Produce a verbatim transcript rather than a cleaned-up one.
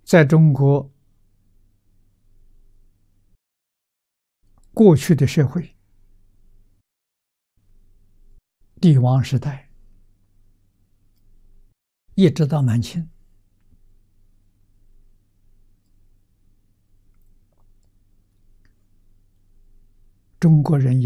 在中国过去的社会，帝王时代一直到满清，中国人也